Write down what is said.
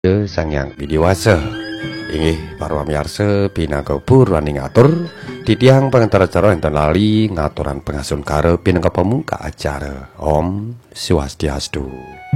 Sang Hyang Widiwasa. Inggih para pamirsa pinangka purwaning ngatur titiang pangantar enten lali ngaturan pengasun karep pinangka pemungka acara. Om Swastiastu.